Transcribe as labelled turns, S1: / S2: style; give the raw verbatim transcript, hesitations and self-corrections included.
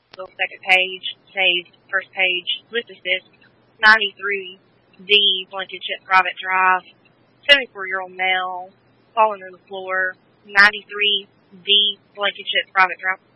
S1: Little second page, saved, first page, with assist, ninety-three D, Blankenship Private Drive, seventy-four-year-old male, fallen on the floor, ninety-three D, Blankenship Private Drive.